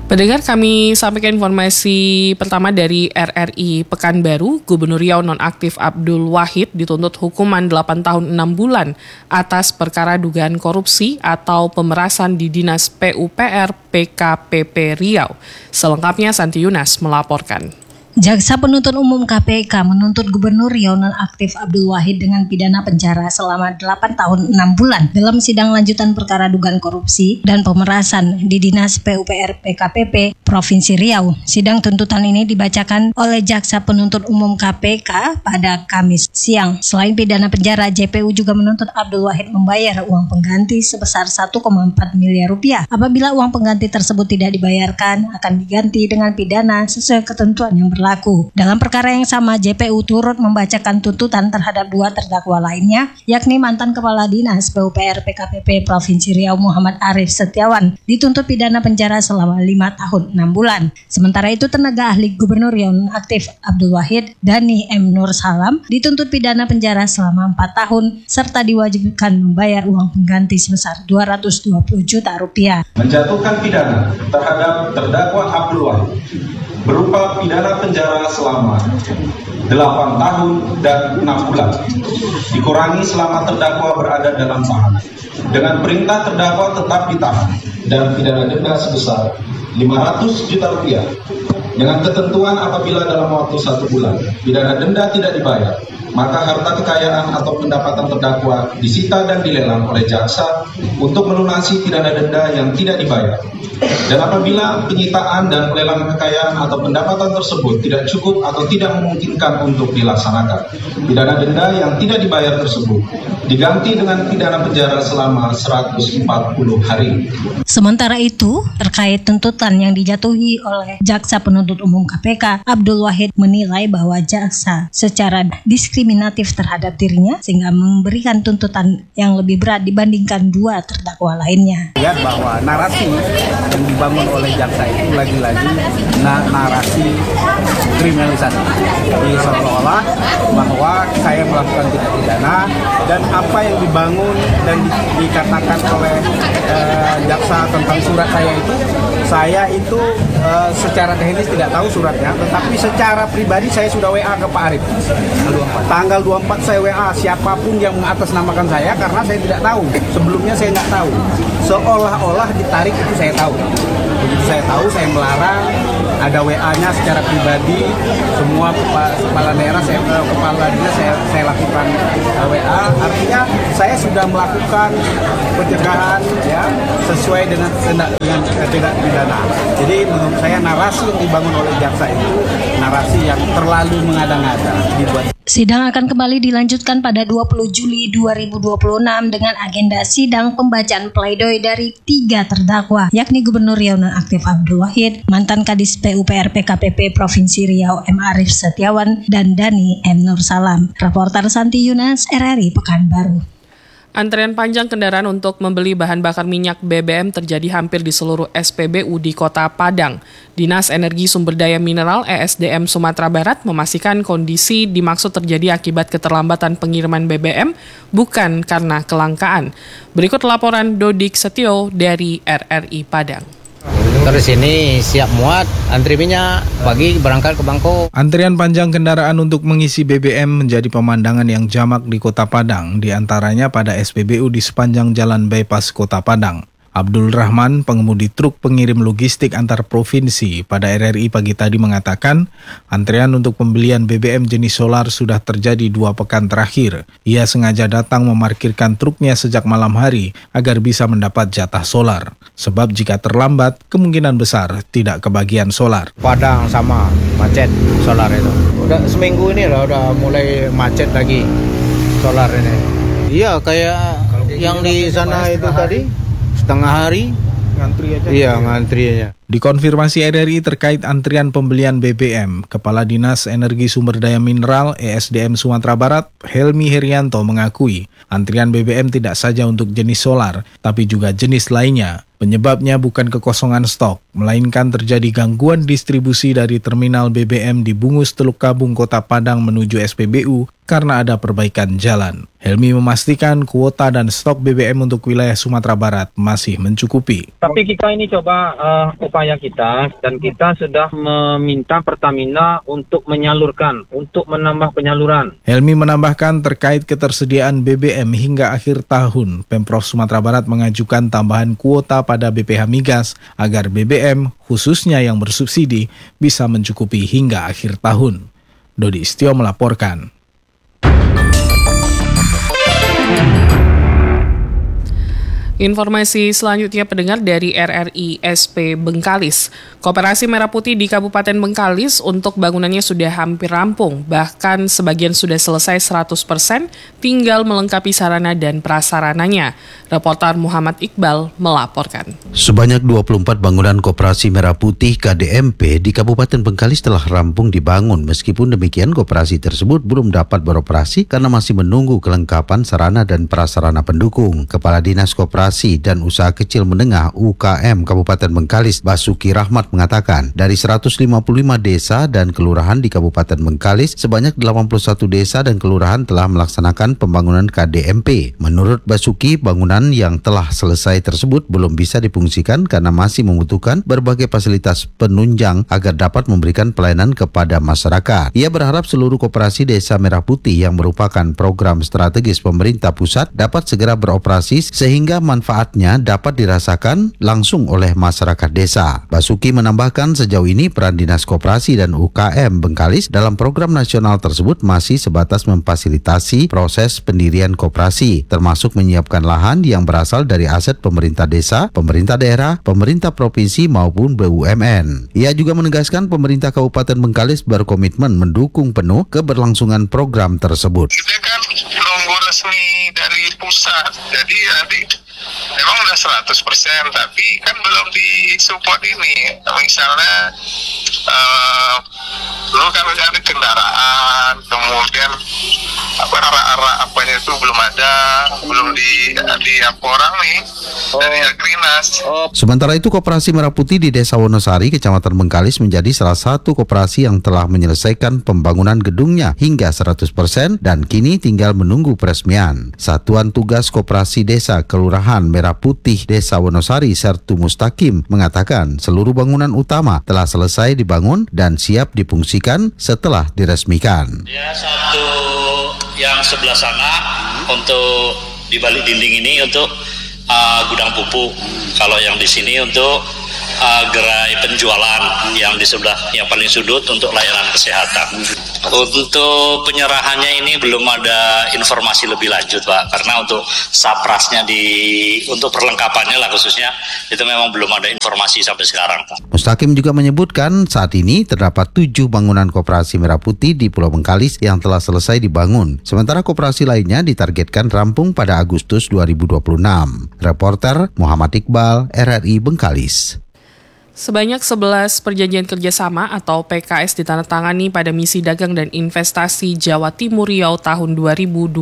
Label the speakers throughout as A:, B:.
A: Pendengar, kami sampaikan informasi pertama dari RRI Pekanbaru. Gubernur Riau nonaktif Abdul Wahid dituntut hukuman 8 tahun 6 bulan atas perkara dugaan korupsi atau pemerasan di Dinas PUPR PKPP Riau. Selengkapnya Santi Yunas melaporkan.
B: Jaksa Penuntut Umum KPK menuntut Gubernur Riau nonaktif Abdul Wahid dengan pidana penjara selama 8 tahun 6 bulan dalam sidang lanjutan perkara dugaan korupsi dan pemerasan di Dinas PUPR PKPP Provinsi Riau. Sidang tuntutan ini dibacakan oleh Jaksa Penuntut Umum KPK pada Kamis siang. Selain pidana penjara, JPU juga menuntut Abdul Wahid membayar uang pengganti sebesar 1,4 miliar rupiah. Apabila uang pengganti tersebut tidak dibayarkan, akan diganti dengan pidana sesuai ketentuan yang berlaku. Dalam perkara yang sama, JPU turut membacakan tuntutan terhadap 2 terdakwa lainnya, yakni mantan Kepala Dinas PUPR PKPP Provinsi Riau Muhammad Arif Setiawan dituntut pidana penjara selama 5 tahun 6 bulan. Sementara itu, tenaga ahli Gubernur Riau nonaktif Abdul Wahid, Dani M. Nur Salam, dituntut pidana penjara selama 4 tahun serta diwajibkan membayar uang pengganti sebesar 220 juta rupiah.
C: Menjatuhkan pidana terhadap terdakwa Abdul Wahid berupa pidana penjara selama 8 tahun dan 6 bulan, dikurangi selama terdakwa berada dalam tahanan, dengan perintah terdakwa tetap ditahan, dan pidana denda sebesar 500 juta rupiah, dengan ketentuan apabila dalam waktu 1 bulan pidana denda tidak dibayar, maka harta kekayaan atau pendapatan terdakwa disita dan dilelang oleh jaksa untuk melunasi pidana denda yang tidak dibayar. Dan apabila penyitaan dan pelelangan kekayaan atau pendapatan tersebut tidak cukup atau tidak memungkinkan untuk dilaksanakan, pidana denda yang tidak dibayar tersebut diganti dengan pidana penjara selama 140 hari.
B: Sementara itu, terkait tuntutan yang dijatuhi oleh Jaksa Penuntut Umum KPK, Abdul Wahid menilai bahwa jaksa secara diskriminatif terhadap dirinya sehingga memberikan tuntutan yang lebih berat dibandingkan 2 terdakwa lainnya.
D: Lihat bahwa narasi yang dibangun oleh jaksa itu lagi-lagi narasi kriminalisasi. Jadi seolah-olah bahwa saya melakukan tindak pidana dan apa yang dibangun dan dikatakan oleh jaksa tentang surat saya itu secara teknis tidak tahu suratnya, tetapi secara pribadi saya sudah WA ke Pak Arif. Tanggal 24 saya WA siapapun yang mengatasnamakan saya karena saya tidak tahu. Sebelumnya saya nggak tahu. Seolah-olah ditarik itu saya tahu. Begitu saya tahu, saya melarang. Ada WA-nya secara pribadi. Semua kepala daerah, kepala dinas saya lakukan WA. Artinya saya sudah melakukan pencegahan ya sesuai dengan tindak pidana. Jadi menurut saya narasi yang dibangun oleh jaksa itu narasi yang terlalu mengada-ngada dibuat.
B: Sidang akan kembali dilanjutkan pada 20 Juli 2026 dengan agenda sidang pembacaan pledoi dari 3 terdakwa, yakni Gubernur Riau nonaktif Abdul Wahid, mantan Kadis PUPR PKPP Provinsi Riau M. Arif Setiawan, dan Dani M. Nur Salam. Reporter Santi Yunas, RRI Pekanbaru.
A: Antrean panjang kendaraan untuk membeli bahan bakar minyak BBM terjadi hampir di seluruh SPBU di Kota Padang. Dinas Energi Sumber Daya Mineral ESDM Sumatera Barat memastikan kondisi dimaksud terjadi akibat keterlambatan pengiriman BBM, bukan karena kelangkaan. Berikut laporan Dodik Setio dari RRI Padang.
E: Terus ini siap muat, antri minyak, pagi berangkat ke Bangkok.
F: Antrian panjang kendaraan untuk mengisi BBM menjadi pemandangan yang jamak di Kota Padang, di antaranya pada SPBU di sepanjang Jalan Bypass Kota Padang. Abdul Rahman, pengemudi truk pengirim logistik antar provinsi pada RRI pagi tadi mengatakan, antrean untuk pembelian BBM jenis solar sudah terjadi 2 pekan terakhir. Ia sengaja datang memarkirkan truknya sejak malam hari agar bisa mendapat jatah solar. Sebab jika terlambat, kemungkinan besar tidak kebagian solar.
E: Padang sama macet solar itu. Udah seminggu ini lah udah mulai macet lagi solar ini. Iya kayak yang di sana itu tadi. Setengah hari ngantri aja. Iya, ngantri aja.
F: Dikonfirmasi RRI terkait antrian pembelian BBM, Kepala Dinas Energi Sumber Daya Mineral ESDM Sumatera Barat, Helmi Herianto mengakui, antrian BBM tidak saja untuk jenis solar, tapi juga jenis lainnya. Penyebabnya bukan kekosongan stok, melainkan terjadi gangguan distribusi dari terminal BBM di Bungus Teluk Kabung Kota Padang menuju SPBU karena ada perbaikan jalan. Helmi memastikan kuota dan stok BBM untuk wilayah Sumatera Barat masih mencukupi.
G: Tapi kita ini coba upaya kita, dan kita sudah meminta Pertamina untuk menyalurkan, untuk menambah penyaluran.
F: Helmi menambahkan terkait ketersediaan BBM hingga akhir tahun, Pemprov Sumatera Barat mengajukan tambahan kuota pada BPH Migas agar BBM, khususnya yang bersubsidi, bisa mencukupi hingga akhir tahun. Dodi Istio melaporkan.
A: Informasi selanjutnya pendengar dari RRI SP Bengkalis. Koperasi Merah Putih di Kabupaten Bengkalis untuk bangunannya sudah hampir rampung, bahkan sebagian sudah selesai 100%, tinggal melengkapi sarana dan prasarananya. Reporter Muhammad Iqbal melaporkan.
H: Sebanyak 24 bangunan Koperasi Merah Putih KDMP di Kabupaten Bengkalis telah rampung dibangun. Meskipun demikian, koperasi tersebut belum dapat beroperasi karena masih menunggu kelengkapan sarana dan prasarana pendukung. Kepala Dinas Koperasi dan Usaha Kecil Menengah UKM Kabupaten Bengkalis, Basuki Rahmat mengatakan, dari 155 desa dan kelurahan di Kabupaten Bengkalis, sebanyak 81 desa dan kelurahan telah melaksanakan pembangunan KDMP. Menurut Basuki, bangunan yang telah selesai tersebut belum bisa difungsikan karena masih membutuhkan berbagai fasilitas penunjang agar dapat memberikan pelayanan kepada masyarakat. Ia berharap seluruh koperasi Desa Merah Putih yang merupakan program strategis pemerintah pusat dapat segera beroperasi sehingga manfaatnya dapat dirasakan langsung oleh masyarakat desa. Basuki menambahkan sejauh ini peran Dinas Koperasi dan UKM Bengkalis dalam program nasional tersebut masih sebatas memfasilitasi proses pendirian koperasi, termasuk menyiapkan lahan yang berasal dari aset pemerintah desa, pemerintah daerah, pemerintah provinsi maupun BUMN. Ia juga menegaskan pemerintah Kabupaten Bengkalis berkomitmen mendukung penuh keberlangsungan program tersebut.
I: Kita kan nunggu resmi dari pusat, jadi memang udah 100%, tapi kan belum disupport ini. Misalnya lu kan ada kendaraan, kemudian arah-arah apanya itu belum ada, belum di orang nih dari Agrinas.
H: Sementara itu, Koperasi Merah Putih di Desa Wonosari, Kecamatan Bengkalis menjadi salah satu koperasi yang telah menyelesaikan pembangunan gedungnya hingga 100% dan kini tinggal menunggu peresmian. Satuan Tugas Koperasi Desa Kelurahan Merah Putih Desa Wonosari, Sertu Mustaqim, mengatakan seluruh bangunan utama telah selesai dibangun dan siap difungsikan setelah diresmikan.
J: Ya, satu yang sebelah sana untuk di balik dinding ini untuk gudang pupuk. Kalau yang di sini untuk gerai penjualan, yang di sebelah yang paling sudut untuk layanan kesehatan. Untuk penyerahannya ini belum ada informasi lebih lanjut, Pak, karena untuk saprasnya untuk perlengkapannya lah khususnya itu memang belum ada informasi sampai sekarang, Pak.
H: Mustaqim juga menyebutkan saat ini terdapat 7 bangunan Koperasi Merah Putih di Pulau Bengkalis yang telah selesai dibangun. Sementara koperasi lainnya ditargetkan rampung pada Agustus 2026. Reporter Muhammad Iqbal, RRI Bengkalis.
A: Sebanyak 11 perjanjian kerjasama atau PKS ditandatangani pada Misi Dagang dan Investasi Jawa Timur Riau tahun 2026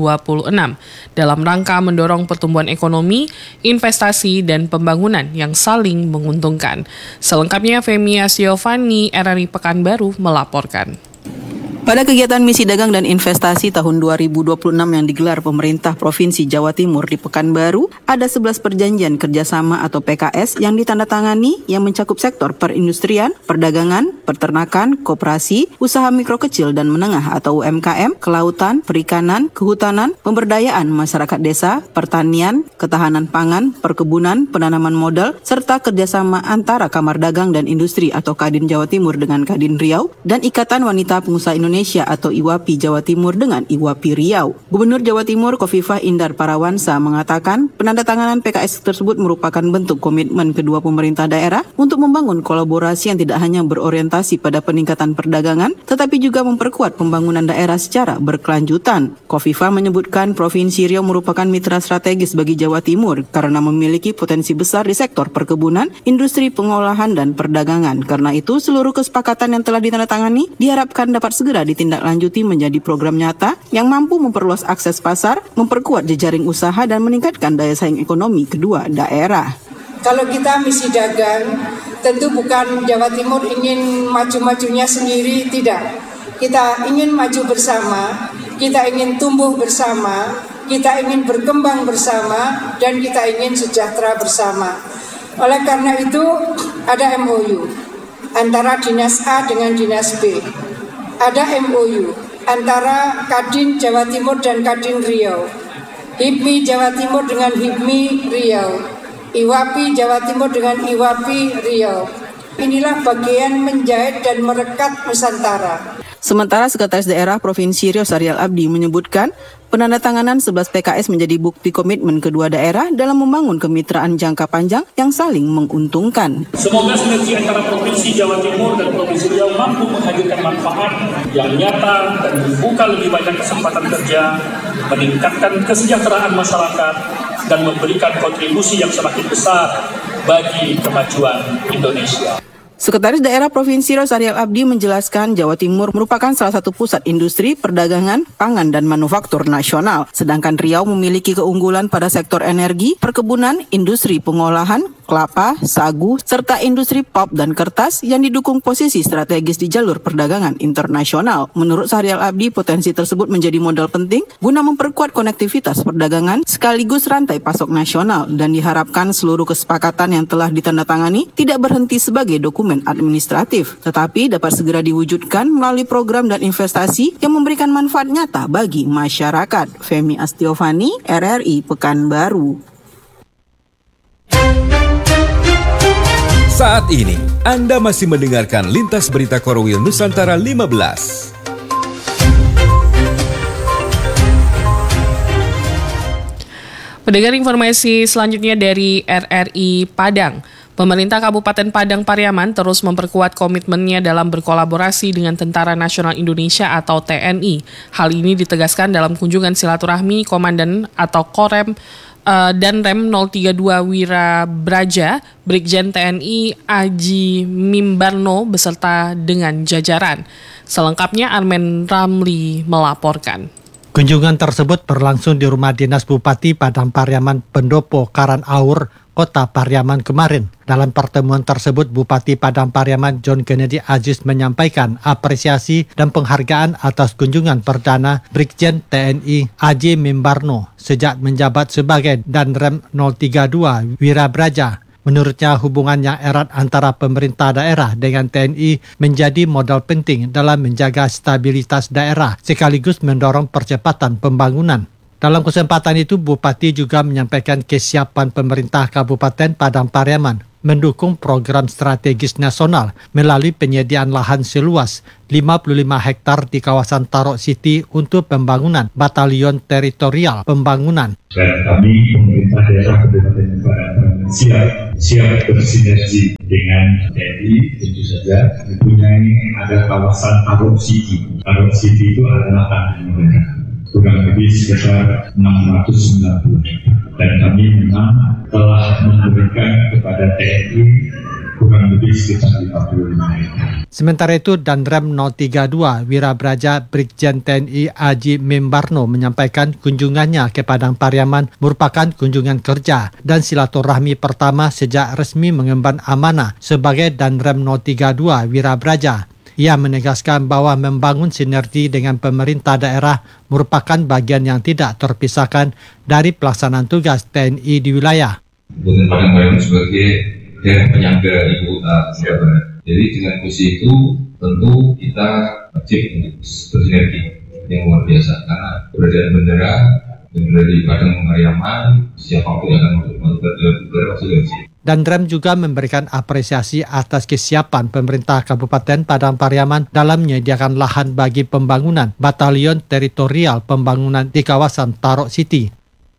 A: dalam rangka mendorong pertumbuhan ekonomi, investasi, dan pembangunan yang saling menguntungkan. Selengkapnya Femi Asiovani, RRI Pekanbaru melaporkan.
K: Pada kegiatan Misi Dagang dan Investasi tahun 2026 yang digelar pemerintah Provinsi Jawa Timur di Pekanbaru, ada 11 perjanjian kerjasama atau PKS yang ditandatangani yang mencakup sektor perindustrian, perdagangan, peternakan, koperasi, usaha mikro kecil dan menengah atau UMKM, kelautan, perikanan, kehutanan, pemberdayaan masyarakat desa, pertanian, ketahanan pangan, perkebunan, penanaman modal, serta kerjasama antara Kamar Dagang dan Industri atau Kadin Jawa Timur dengan Kadin Riau dan Ikatan Wanita Pengusaha Indonesia atau IWAPI Jawa Timur dengan IWAPI Riau. Gubernur Jawa Timur Khofifah Indar Parawansa mengatakan penandatanganan PKS tersebut merupakan bentuk komitmen kedua pemerintah daerah untuk membangun kolaborasi yang tidak hanya berorientasi pada peningkatan perdagangan, tetapi juga memperkuat pembangunan daerah secara berkelanjutan. Khofifah menyebutkan Provinsi Riau merupakan mitra strategis bagi Jawa Timur karena memiliki potensi besar di sektor perkebunan, industri pengolahan, dan perdagangan. Karena itu, seluruh kesepakatan yang telah ditandatangani diharapkan dapat segera ditindaklanjuti menjadi program nyata yang mampu memperluas akses pasar, memperkuat jejaring usaha, dan meningkatkan daya saing ekonomi kedua daerah.
L: Kalau kita misi dagang, tentu bukan Jawa Timur ingin maju-majunya sendiri, tidak. Kita ingin maju bersama, kita ingin tumbuh bersama, kita ingin berkembang bersama, dan kita ingin sejahtera bersama. Oleh karena itu, ada MOU antara Dinas A dengan Dinas B. Ada MOU antara Kadin Jawa Timur dan Kadin Riau. HIPMI Jawa Timur dengan HIPMI Riau. IWAPI Jawa Timur dengan IWAPI Riau. Inilah bagian menjahit dan merekat Nusantara.
K: Sementara Sekretaris Daerah Provinsi Riau Saryal Abdi menyebutkan, penandatanganan 11 PKS menjadi bukti komitmen kedua daerah dalam membangun kemitraan jangka panjang yang saling menguntungkan.
M: Semoga sinergi antara Provinsi Jawa Timur dan Provinsi Riau mampu menghadirkan manfaat yang nyata dan membuka lebih banyak kesempatan kerja, meningkatkan kesejahteraan masyarakat, dan memberikan kontribusi yang semakin besar bagi kemajuan Indonesia.
K: Sekretaris Daerah Provinsi Riau Saryal Abdi menjelaskan Jawa Timur merupakan salah satu pusat industri, perdagangan, pangan, dan manufaktur nasional. Sedangkan Riau memiliki keunggulan pada sektor energi, perkebunan, industri pengolahan, kelapa, sagu, serta industri pulp dan kertas yang didukung posisi strategis di jalur perdagangan internasional. Menurut Saryal Abdi, potensi tersebut menjadi modal penting guna memperkuat konektivitas perdagangan sekaligus rantai pasok nasional, dan diharapkan seluruh kesepakatan yang telah ditandatangani tidak berhenti sebagai dokumen administratif, tetapi dapat segera diwujudkan melalui program dan investasi yang memberikan manfaat nyata bagi masyarakat. Femi Astiovani, RRI Pekanbaru.
N: Saat ini, Anda masih mendengarkan Lintas Berita Korwil Nusantara 15.
A: Pendengar, informasi selanjutnya dari RRI Padang. Pemerintah Kabupaten Padang Pariaman terus memperkuat komitmennya dalam berkolaborasi dengan Tentara Nasional Indonesia atau TNI. Hal ini ditegaskan dalam kunjungan silaturahmi Komandan atau Korem dan Rem 032 Wira Braja, Brigjen TNI Aji Mimbarno beserta dengan jajaran. Selengkapnya Armen Ramli melaporkan.
O: Kunjungan tersebut berlangsung di Rumah Dinas Bupati Padang Pariaman Pendopo Karanaur, Kota Pariaman kemarin. Dalam pertemuan tersebut, Bupati Padang Pariaman John Kennedy Aziz menyampaikan apresiasi dan penghargaan atas kunjungan perdana Brigjen TNI Aji Mimbarno sejak menjabat sebagai Danrem 032 Wira Braja. Menurutnya, hubungan yang erat antara pemerintah daerah dengan TNI menjadi modal penting dalam menjaga stabilitas daerah sekaligus mendorong percepatan pembangunan. Dalam kesempatan itu, Bupati juga menyampaikan kesiapan pemerintah Kabupaten Padang Pariaman mendukung program strategis nasional melalui penyediaan lahan seluas 55 hektar di kawasan Tarok City untuk pembangunan batalion teritorial pembangunan.
P: Dan kami pemerintah daerah Kabupaten Padang siap bersinergi dengan TNI, tentu saja mempunyai ada kawasan Tarok City. Tarok City itu adalah tanah mereka, kurang lebih sekitar 690. Dan kami memang telah memberikan kepada TNI kurang lebih sekitar 55 hektar.
O: Sementara itu, Danrem 032 Wira Braja Brigjen TNI Aji Mimbarno menyampaikan kunjungannya ke Padang Pariaman merupakan kunjungan kerja dan silaturahmi pertama sejak resmi mengemban amanah sebagai Danrem 032 Wira Braja. Ia menegaskan bahwa membangun sinergi dengan pemerintah daerah merupakan bagian yang tidak terpisahkan dari pelaksanaan tugas TNI di wilayah.
Q: Kabupaten Padang Pariaman sebagai daerah penyangga ibu kota Jawa Barat. Jadi dengan posisi itu tentu kita wajib untuk bersinergi yang luar biasa karena keberadaan bendera di Padang Pariaman siapapun yang akan masuk ke bendera pasti wajib.
O: Danrem juga memberikan apresiasi atas kesiapan pemerintah Kabupaten Padang Pariaman dalam menyediakan lahan bagi pembangunan batalion teritorial pembangunan di kawasan Tarok City.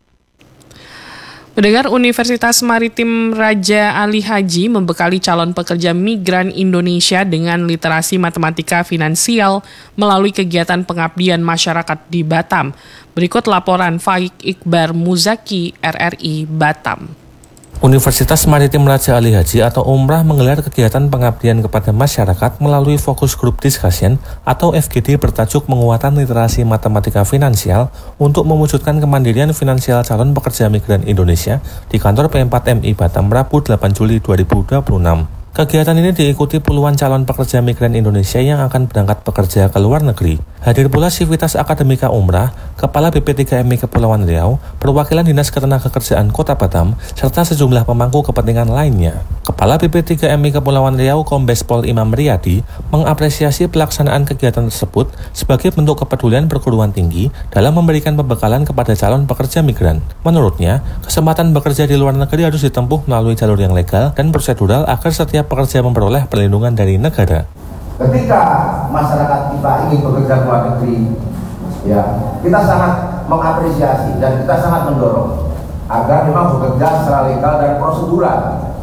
A: Pendengar, Universitas Maritim Raja Ali Haji membekali calon pekerja migran Indonesia dengan literasi matematika finansial melalui kegiatan pengabdian masyarakat di Batam. Berikut laporan Faik Iqbar Muzaki, RRI Batam.
R: Universitas Maritim Raja Ali Haji atau Umrah menggelar kegiatan pengabdian kepada masyarakat melalui Focus Group Discussion atau FGD bertajuk Penguatan Literasi Matematika Finansial untuk mewujudkan kemandirian finansial calon pekerja migran Indonesia di kantor P4MI Batam Rabu 8 Juli 2026. Kegiatan ini diikuti puluhan calon pekerja migran Indonesia yang akan berangkat bekerja ke luar negeri. Hadir pula Sivitas Akademika Umrah, Kepala BP3MI Kepulauan Riau, perwakilan Dinas Ketenagakerjaan Kota Batam, serta sejumlah pemangku kepentingan lainnya. Kepala BP3MI Kepulauan Riau Kombes Pol Imam Riyadi mengapresiasi pelaksanaan kegiatan tersebut sebagai bentuk kepedulian perguruan tinggi dalam memberikan pembekalan kepada calon pekerja migran. Menurutnya, kesempatan bekerja di luar negeri harus ditempuh melalui jalur yang legal dan prosedural agar setiap pekerja memperoleh perlindungan dari negara.
S: Ketika masyarakat kita ingin bekerja ke luar negeri, ya, kita sangat mengapresiasi dan kita sangat mendorong agar memang bekerja secara legal dan prosedural,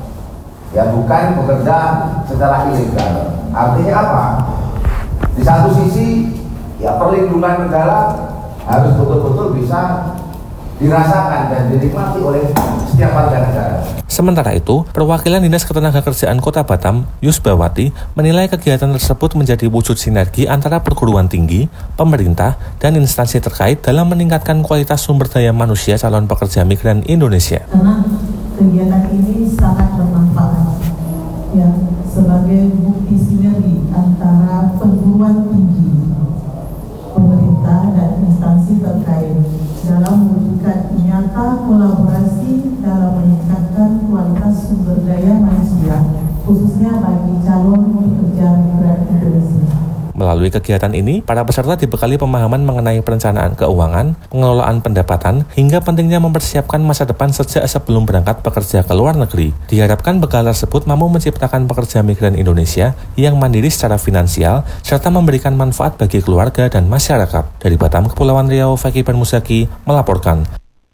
S: ya, bukan bekerja secara ilegal. Artinya apa? Di satu sisi, ya, perlindungan negara harus betul-betul bisa dirasakan dan dinikmati oleh setiap warga negara.
R: Sementara itu, perwakilan Dinas Ketenagakerjaan Kota Batam, Yusbawati, menilai kegiatan tersebut menjadi wujud sinergi antara perguruan tinggi, pemerintah, dan instansi terkait dalam meningkatkan kualitas sumber daya manusia calon pekerja migran Indonesia.
T: Karena kegiatan ini sangat bermanfaat, ya, sebagai bukti sinergi antara perguruan tinggi, pemerintah, dan instansi terkait dalam mewujudkan nyata kolaborasi dalam meningkatkan kualitas sumber daya manusia, khususnya bagi calon pekerja migran Indonesia.
R: Melalui kegiatan ini, para peserta dibekali pemahaman mengenai perencanaan keuangan, pengelolaan pendapatan, hingga pentingnya mempersiapkan masa depan sejak sebelum berangkat bekerja ke luar negeri. Diharapkan bekal tersebut mampu menciptakan pekerja migran Indonesia yang mandiri secara finansial, serta memberikan manfaat bagi keluarga dan masyarakat. Dari Batam, Kepulauan Riau, Fakih Ben Musaki melaporkan.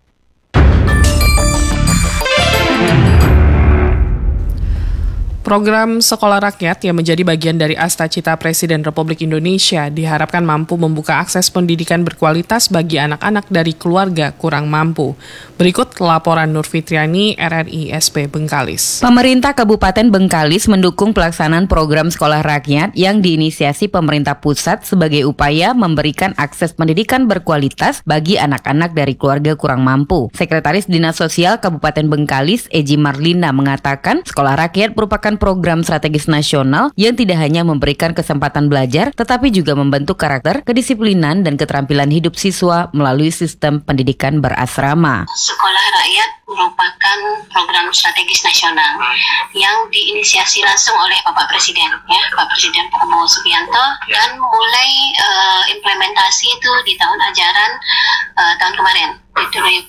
A: Program Sekolah Rakyat yang menjadi bagian dari Asta-Cita Presiden Republik Indonesia diharapkan mampu membuka akses pendidikan berkualitas bagi anak-anak dari keluarga kurang mampu. Berikut laporan Nur Fitriani, RRI SP Bengkalis.
U: Pemerintah Kabupaten Bengkalis mendukung pelaksanaan program Sekolah Rakyat yang diinisiasi pemerintah pusat sebagai upaya memberikan akses pendidikan berkualitas bagi anak-anak dari keluarga kurang mampu. Sekretaris Dinas Sosial Kabupaten Bengkalis, Eji Marlina, mengatakan Sekolah Rakyat merupakan program strategis nasional yang tidak hanya memberikan kesempatan belajar, tetapi juga membentuk karakter, kedisiplinan, dan keterampilan hidup siswa melalui sistem pendidikan berasrama.
V: Sekolah Rakyat merupakan program strategis nasional yang diinisiasi langsung oleh Bapak Presiden, ya, Pak Presiden Prabowo Subianto, dan mulai implementasi itu di tahun ajaran tahun kemarin, di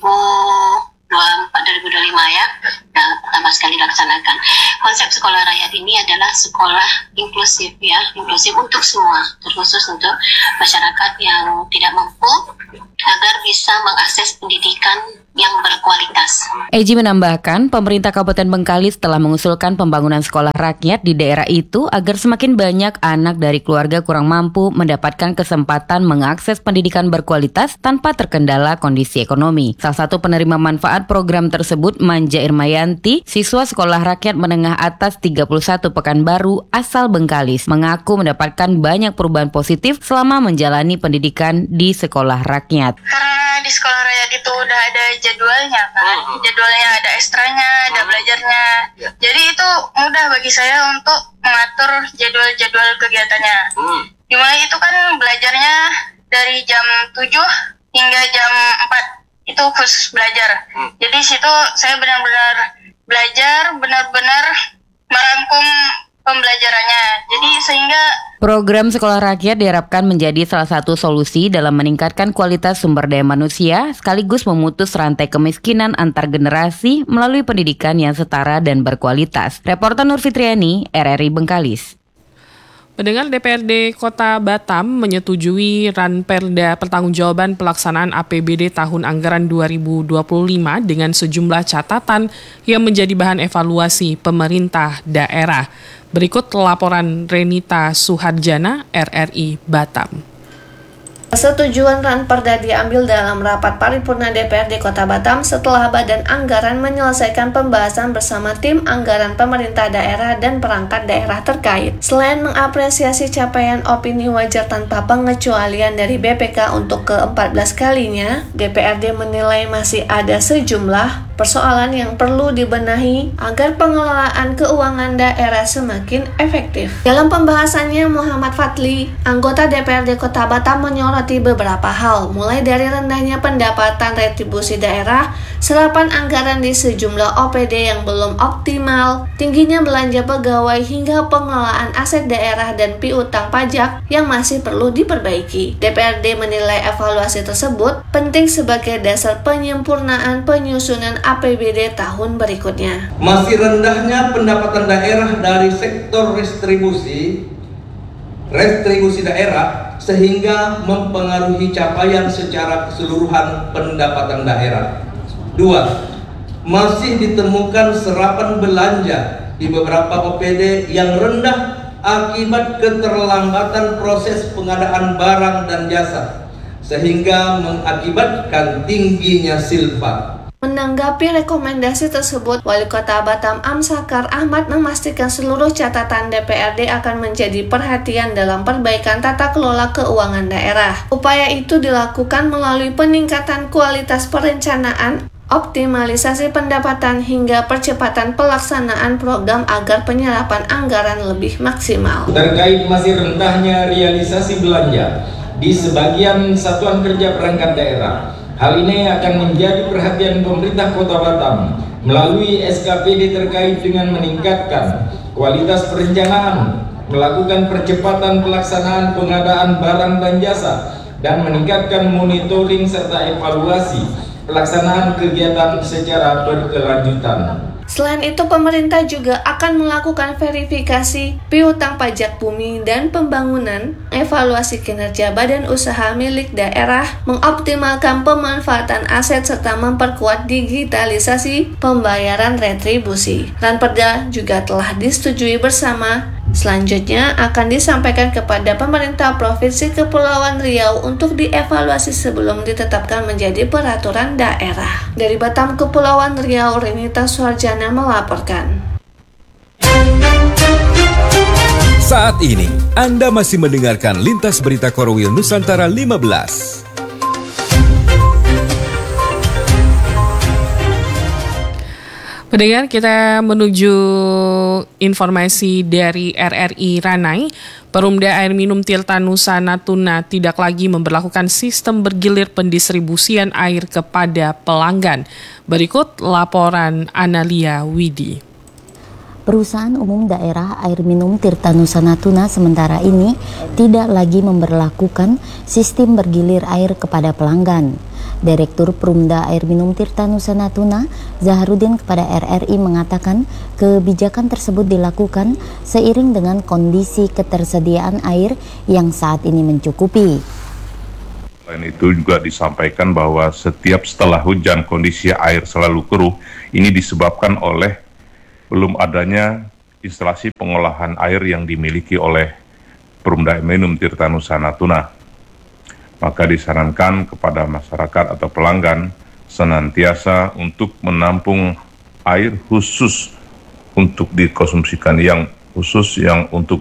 V: 2024-2025 ya, pertama sekali dilaksanakan. Konsep sekolah rakyat ini adalah sekolah inklusif ya, inklusif untuk semua, terkhusus untuk masyarakat yang tidak mampu agar bisa mengakses pendidikan yang berkualitas.
U: Eji menambahkan, pemerintah Kabupaten Bengkalis telah mengusulkan pembangunan sekolah rakyat di daerah itu agar semakin banyak anak dari keluarga kurang mampu mendapatkan kesempatan mengakses pendidikan berkualitas tanpa terkendala kondisi ekonomi. Salah satu penerima manfaat program tersebut, Manja Irmayanti, siswa sekolah rakyat menengah atas 31 Pekanbaru asal Bengkalis, mengaku mendapatkan banyak perubahan positif selama menjalani pendidikan di sekolah rakyat.
W: Karena di sekolah rakyat itu udah ada jadwalnya kan, jadwalnya ada ekstranya, ada belajarnya. Jadi itu mudah bagi saya untuk mengatur jadwal kegiatannya. Dimulai itu kan belajarnya dari jam 7 hingga jam 4 itu khusus belajar. Jadi situ saya benar-benar belajar, benar-benar merangkum pembelajarannya. Jadi sehingga
U: program Sekolah Rakyat diharapkan menjadi salah satu solusi dalam meningkatkan kualitas sumber daya manusia sekaligus memutus rantai kemiskinan antar generasi melalui pendidikan yang setara dan berkualitas. Reporter Nur Fitriani, RRI Bengkalis.
A: Pendengar, DPRD Kota Batam menyetujui Ranperda Pertanggungjawaban Pelaksanaan APBD tahun anggaran 2025 dengan sejumlah catatan yang menjadi bahan evaluasi pemerintah daerah. Berikut laporan Renita Suharjana, RRI Batam.
B: Persetujuan Ranperda diambil dalam rapat paripurna DPRD Kota Batam setelah Badan Anggaran menyelesaikan pembahasan bersama tim anggaran pemerintah daerah dan perangkat daerah terkait. Selain mengapresiasi capaian opini wajar tanpa pengecualian dari BPK untuk ke-14 kalinya, DPRD menilai masih ada sejumlah persoalan yang perlu dibenahi agar pengelolaan keuangan daerah semakin efektif. Dalam pembahasannya, Muhammad Fadli, anggota DPRD Kota Batam, menyoroti beberapa hal, mulai dari rendahnya pendapatan retribusi daerah, serapan anggaran di sejumlah OPD yang belum optimal, tingginya belanja pegawai hingga pengelolaan aset daerah dan piutang pajak yang masih perlu diperbaiki. DPRD menilai evaluasi tersebut penting sebagai dasar penyempurnaan penyusunan APBD tahun berikutnya.
C: Masih rendahnya pendapatan daerah dari sektor retribusi daerah sehingga mempengaruhi capaian secara keseluruhan pendapatan daerah. 2. Masih ditemukan serapan belanja di beberapa OPD yang rendah akibat keterlambatan proses pengadaan barang dan jasa sehingga mengakibatkan tingginya silpa.
B: Menanggapi rekomendasi tersebut, Wali Kota Batam Amsakar Ahmad memastikan seluruh catatan DPRD akan menjadi perhatian dalam perbaikan tata kelola keuangan daerah. Upaya itu dilakukan melalui peningkatan kualitas perencanaan, optimalisasi pendapatan hingga percepatan pelaksanaan program agar penyerapan anggaran lebih maksimal.
D: Terkait masih rendahnya realisasi belanja di sebagian satuan kerja perangkat daerah, hal ini akan menjadi perhatian pemerintah Kota Batam melalui SKPD terkait dengan meningkatkan kualitas perencanaan, melakukan percepatan pelaksanaan pengadaan barang dan jasa, dan meningkatkan monitoring serta evaluasi pelaksanaan kegiatan secara berkelanjutan.
B: Selain itu, pemerintah juga akan melakukan verifikasi piutang pajak bumi dan pembangunan, evaluasi kinerja badan usaha milik daerah, mengoptimalkan pemanfaatan aset serta memperkuat digitalisasi pembayaran retribusi. Ranperda juga telah disetujui bersama. Selanjutnya akan disampaikan kepada pemerintah Provinsi Kepulauan Riau untuk dievaluasi sebelum ditetapkan menjadi peraturan daerah. Dari Batam, Kepulauan Riau, Renita Suharjana melaporkan.
N: Saat ini, Anda masih mendengarkan Lintas Berita Korwil Nusantara 15.
A: Pendengar, kita menuju informasi dari RRI Ranai. Perumda Air Minum Tirta Nusa Natuna tidak lagi memberlakukan sistem bergilir pendistribusian air kepada pelanggan. Berikut laporan Analia Widi.
X: Perusahaan Umum Daerah Air Minum Tirta Nusa Natuna sementara ini tidak lagi memberlakukan sistem bergilir air kepada pelanggan. Direktur Perumda Air Minum Tirta Nusa Natuna, Zaharudin, kepada RRI mengatakan kebijakan tersebut dilakukan seiring dengan kondisi ketersediaan air yang saat ini mencukupi.
Y: Selain itu juga disampaikan bahwa setelah hujan kondisi air selalu keruh. Ini disebabkan oleh belum adanya instalasi pengolahan air yang dimiliki oleh Perumda Air Minum Tirta Nusa Natuna. Maka disarankan kepada masyarakat atau pelanggan senantiasa untuk menampung air khusus untuk dikonsumsikan, yang untuk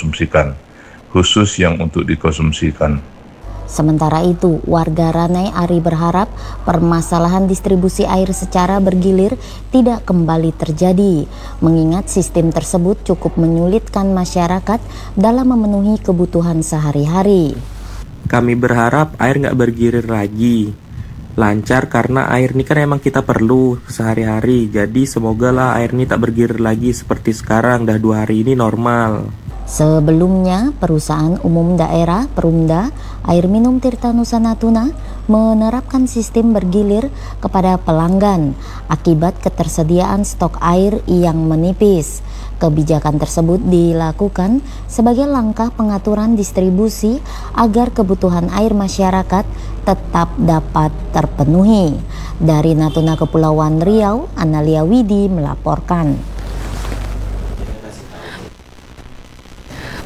Y: dikonsumsikan.
X: Sementara itu, warga Ranai Ari berharap permasalahan distribusi air secara bergilir tidak kembali terjadi, mengingat sistem tersebut cukup menyulitkan masyarakat dalam memenuhi kebutuhan sehari-hari.
Z: Kami berharap air nggak bergilir lagi, lancar, karena air ini kan emang kita perlu sehari-hari. Jadi semoga lah air ini tak bergilir lagi seperti sekarang, dah 2 hari ini normal.
X: Sebelumnya, Perusahaan Umum Daerah Perumda Air Minum Tirta Nusa Natuna menerapkan sistem bergilir kepada pelanggan akibat ketersediaan stok air yang menipis. Kebijakan tersebut dilakukan sebagai langkah pengaturan distribusi agar kebutuhan air masyarakat tetap dapat terpenuhi. Dari Natuna, Kepulauan Riau, Analia Widi melaporkan.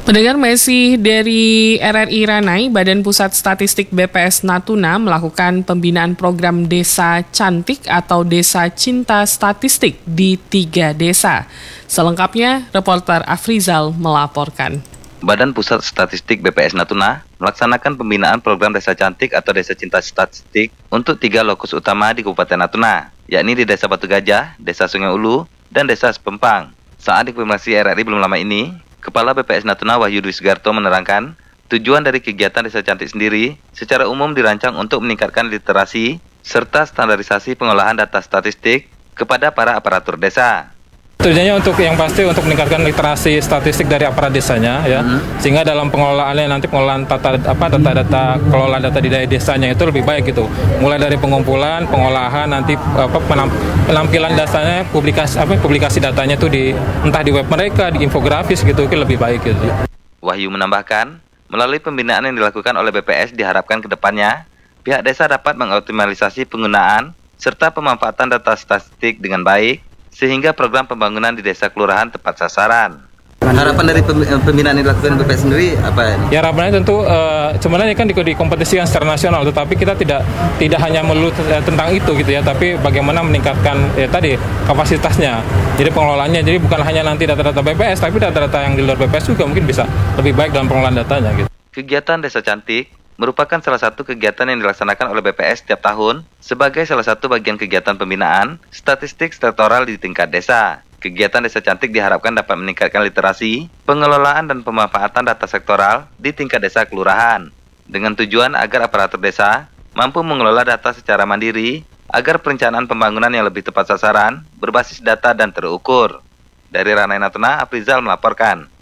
A: Pendengar, masih dari RRI Ranai, Badan Pusat Statistik BPS Natuna melakukan pembinaan program Desa Cantik atau Desa Cinta Statistik di 3 desa. Selengkapnya, reporter Afrizal melaporkan.
E: Badan Pusat Statistik BPS Natuna melaksanakan pembinaan program Desa Cantik atau Desa Cinta Statistik untuk 3 lokus utama di Kabupaten Natuna, yakni di Desa Batu Gajah, Desa Sungai Ulu, dan Desa Sepempang. Saat dikonfirmasi RRI belum lama ini, Kepala BPS Natuna Wahyu Dwi Sugarto menerangkan, tujuan dari kegiatan Desa Cantik sendiri secara umum dirancang untuk meningkatkan literasi serta standarisasi pengolahan data statistik kepada para aparatur desa.
F: Tujuannya untuk yang pasti untuk meningkatkan literasi statistik dari aparat desanya, ya, sehingga dalam pengelolaannya nanti pengelolaan data kelola data di desanya itu lebih baik gitu. Mulai dari pengumpulan, pengolahan, nanti penampilan dasarnya, publikasi datanya itu entah di web mereka, di infografis gitu, itu lebih baik gitu.
E: Wahyu menambahkan, melalui pembinaan yang dilakukan oleh BPS diharapkan ke depannya pihak desa dapat mengoptimalisasi penggunaan serta pemanfaatan data statistik dengan baik, sehingga program pembangunan di desa kelurahan tepat sasaran. Harapan dari pembinaan yang dilakukan BPS sendiri apa?
F: Ya, harapannya tentu sebenarnya kan dikompetisikan secara nasional, tetapi kita tidak hanya melulu tentang itu gitu ya, tapi bagaimana meningkatkan tadi kapasitasnya. Jadi pengelolaannya, jadi bukan hanya nanti data-data BPS, tapi data-data yang di luar BPS juga mungkin bisa lebih baik dalam pengelolaan datanya gitu.
E: Kegiatan Desa Cantik merupakan salah satu kegiatan yang dilaksanakan oleh BPS setiap tahun sebagai salah satu bagian kegiatan pembinaan statistik sektoral di tingkat desa. Kegiatan Desa Cantik diharapkan dapat meningkatkan literasi, pengelolaan dan pemanfaatan data sektoral di tingkat desa kelurahan, dengan tujuan agar aparatur desa mampu mengelola data secara mandiri agar perencanaan pembangunan yang lebih tepat sasaran, berbasis data dan terukur. Dari Ranai Natuna, Afrizal melaporkan.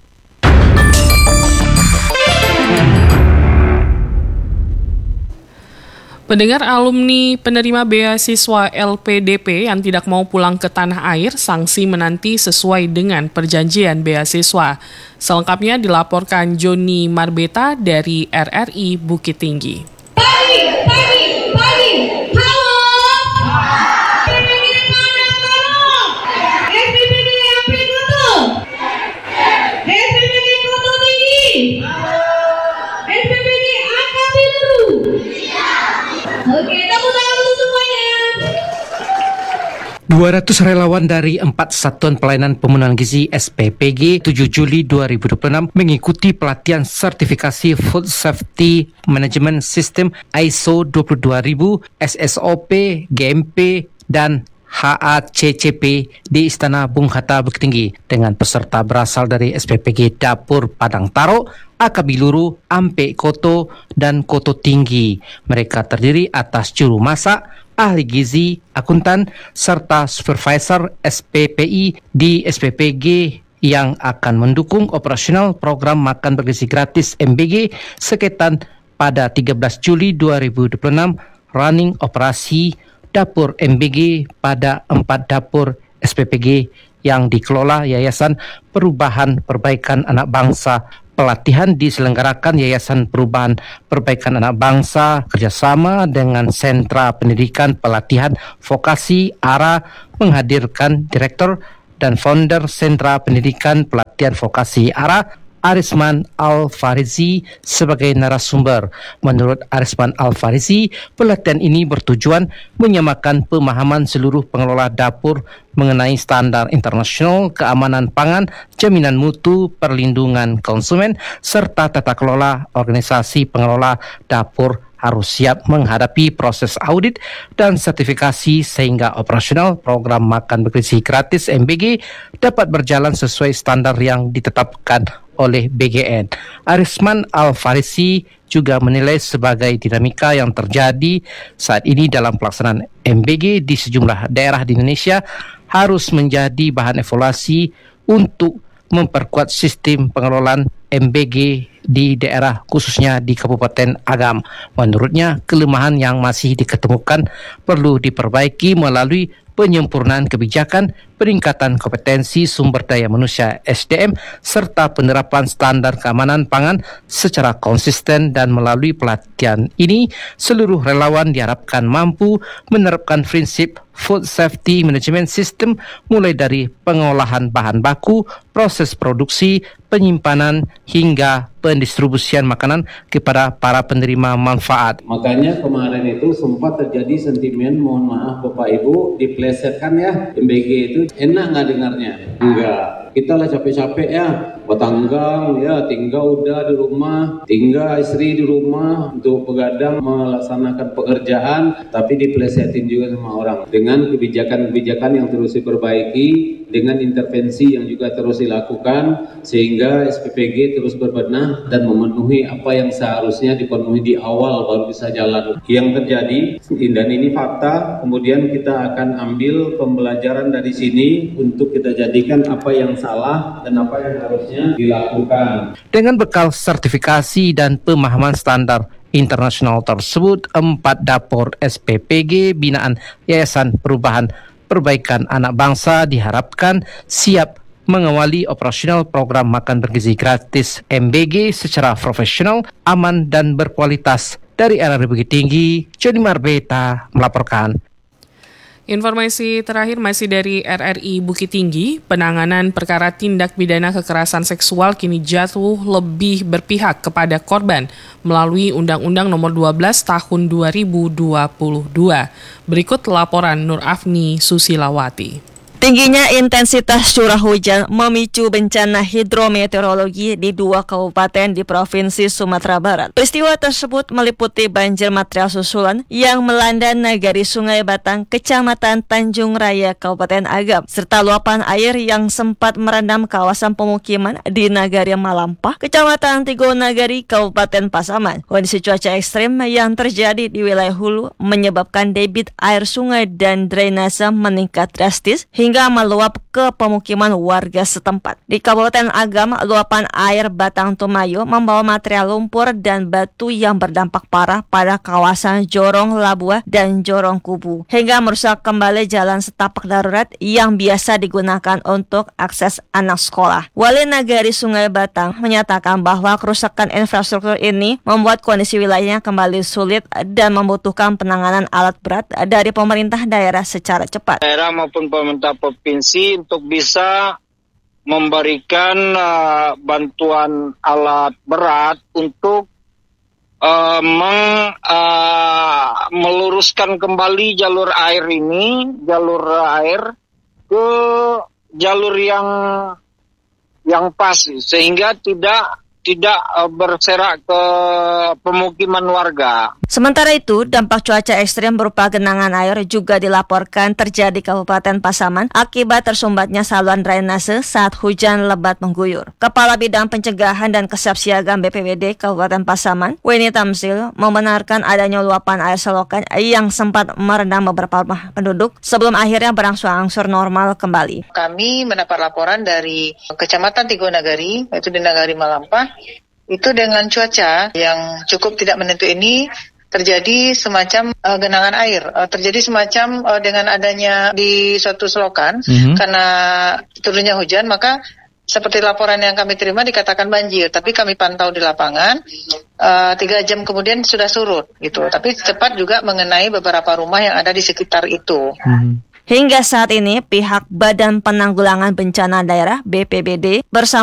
A: Pendengar, alumni penerima beasiswa LPDP yang tidak mau pulang ke tanah air, sanksi menanti sesuai dengan perjanjian beasiswa. Selengkapnya dilaporkan Joni Marbeta dari RRI Bukit Tinggi.
G: Oke, tepuk tangan untuk semuanya.
H: 200 relawan dari 4 Satuan Pelayanan Pemenuhan Gizi SPPG 7 Juli 2026 mengikuti pelatihan sertifikasi Food Safety Management System ISO 22000, SSOP, GMP, dan HACCP di Istana Bung Hatta Bukit Tinggi dengan peserta berasal dari SPPG Dapur Padang Taro, Akabiluru, Ampe Koto, dan Koto Tinggi. Mereka terdiri atas juru masak, ahli gizi, akuntan, serta supervisor SPPI di SPPG yang akan mendukung operasional program makan bergizi gratis MBG sekitar pada 13 Juli 2026, running operasi dapur MBG pada 4 dapur SPPG yang dikelola Yayasan Perubahan Perbaikan Anak Bangsa. Pelatihan diselenggarakan Yayasan Perubahan Perbaikan Anak Bangsa kerjasama dengan Sentra Pendidikan Pelatihan Vokasi ARA menghadirkan Direktur dan Founder Sentra Pendidikan Pelatihan Vokasi ARA, Arisman Al-Farizi sebagai narasumber. Menurut Arisman Al-Farizi, pelatihan ini bertujuan menyamakan pemahaman seluruh pengelola dapur mengenai standar internasional keamanan pangan, jaminan mutu, perlindungan konsumen, serta tata kelola organisasi pengelola dapur harus siap menghadapi proses audit dan sertifikasi sehingga operasional program makan bergizi gratis MBG dapat berjalan sesuai standar yang ditetapkan oleh BGN. Arisman Al-Farisi juga menilai sebagai dinamika yang terjadi saat ini dalam pelaksanaan MBG di sejumlah daerah di Indonesia harus menjadi bahan evaluasi untuk memperkuat sistem pengelolaan MBG di daerah khususnya di Kabupaten Agam. Menurutnya, kelemahan yang masih diketemukan perlu diperbaiki melalui penyempurnaan kebijakan, peningkatan kompetensi sumber daya manusia SDM, serta penerapan standar keamanan pangan secara konsisten. Dan melalui pelatihan ini, seluruh relawan diharapkan mampu menerapkan prinsip Food Safety Management System mulai dari pengolahan bahan baku, proses produksi, penyimpanan, hingga pendistribusian makanan kepada para penerima manfaat.
I: Makanya kemarin itu sempat terjadi sentimen, mohon maaf Bapak Ibu, diplesetkan ya, MBG itu enak nggak dengarnya? Enggak. Kita lah capek-capek ya, bertanggang ya, tinggal udah di rumah, tinggal istri di rumah untuk begadang melaksanakan pekerjaan, tapi diplesetin juga sama orang. Dengan kebijakan-kebijakan yang terus diperbaiki, dengan intervensi yang juga terus dilakukan, sehingga SPPG terus berbenah dan memenuhi apa yang seharusnya dipenuhi di awal baru bisa jalan. Yang terjadi, dan ini fakta, kemudian kita akan ambil pembelajaran dari sini untuk kita jadikan apa yang salah dan apa yang harusnya dilakukan.
H: Dengan bekal sertifikasi dan pemahaman standar internasional tersebut, 4 dapur SPPG binaan Yayasan Perbaikan Anak Bangsa diharapkan siap mengawali operasional program makan bergizi gratis MBG secara profesional, aman, dan berkualitas. Dari RRI Bukit Tinggi, Joni Marbeta melaporkan.
A: Informasi terakhir masih dari RRI Bukit Tinggi, penanganan perkara tindak pidana kekerasan seksual kini jatuh lebih berpihak kepada korban melalui Undang-Undang Nomor 12 Tahun 2022. Berikut laporan Nur Afni Susilawati.
J: Tingginya intensitas curah hujan memicu bencana hidrometeorologi di 2 kabupaten di Provinsi Sumatera Barat. Peristiwa tersebut meliputi banjir material susulan yang melanda Nagari Sungai Batang, Kecamatan Tanjung Raya, Kabupaten Agam, serta luapan air yang sempat merendam kawasan pemukiman di Nagari Malampah, Kecamatan Tigo Nagari, Kabupaten Pasaman. Kondisi cuaca ekstrim yang terjadi di wilayah hulu menyebabkan debit air sungai dan drainase meningkat drastis hingga meluap ke pemukiman warga setempat. Di Kabupaten Agam, luapan air Batang Tumayo membawa material lumpur dan batu yang berdampak parah pada kawasan Jorong Labua dan Jorong Kubu, hingga merusak kembali jalan setapak darurat yang biasa digunakan untuk akses anak sekolah. Wali Nagari Sungai Batang menyatakan bahwa kerusakan infrastruktur ini membuat kondisi wilayahnya kembali sulit dan membutuhkan penanganan alat berat dari pemerintah daerah secara cepat.
K: Daerah maupun pemerintah provinsi untuk bisa memberikan bantuan alat berat untuk meluruskan kembali jalur air ke jalur yang pas sehingga tidak berserak ke pemukiman warga.
J: Sementara itu, dampak cuaca ekstrim berupa genangan air juga dilaporkan terjadi di Kabupaten Pasaman akibat tersumbatnya saluran drainase saat hujan lebat mengguyur. Kepala Bidang Pencegahan dan Kesiapsiagaan BPBD Kabupaten Pasaman, Weni Tamsil, membenarkan adanya luapan air selokan yang sempat merendam beberapa rumah penduduk sebelum akhirnya berangsur-angsur normal kembali.
L: Kami mendapat laporan dari Kecamatan Tigo Nagari, yaitu di Nagari Malampah, itu dengan cuaca yang cukup tidak menentu ini terjadi semacam genangan air, terjadi semacam dengan adanya di suatu selokan karena turunnya hujan, maka seperti laporan yang kami terima dikatakan banjir, tapi kami pantau di lapangan 3 jam kemudian sudah surut gitu, tapi cepat juga mengenai beberapa rumah yang ada di sekitar itu.
J: Hingga saat ini pihak Badan Penanggulangan Bencana Daerah BPBD bersama